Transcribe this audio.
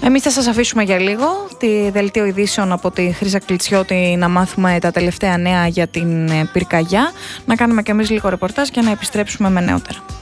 Εμείς θα σας αφήσουμε για λίγο τη δελτίο ειδήσεων από τη Χρύσα Κλιτσιώτη να μάθουμε τα τελευταία νέα για την πυρκαγιά, να κάνουμε και εμείς λίγο ρεπορτάζ και να επιστρέψουμε με νεότερα.